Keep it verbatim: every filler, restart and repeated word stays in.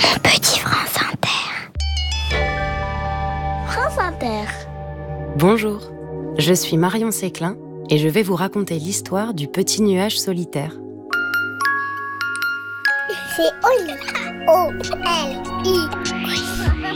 Petit France Inter. France Inter. Bonjour, je suis Marion Séclin et je vais vous raconter l'histoire du petit nuage solitaire. C'est Oli. O L I.